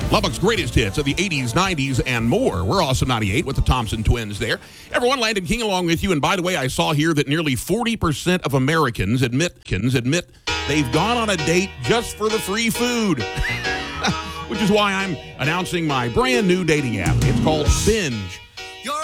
Lubbock's greatest hits of the 80s, 90s, and more. We're also 98 with the Thompson twins there. Everyone, Landon King along with you. And by the way, I saw here that nearly 40% of Americans admit they've gone on a date just for the free food. Which is why I'm announcing my brand new dating app. It's called Binge.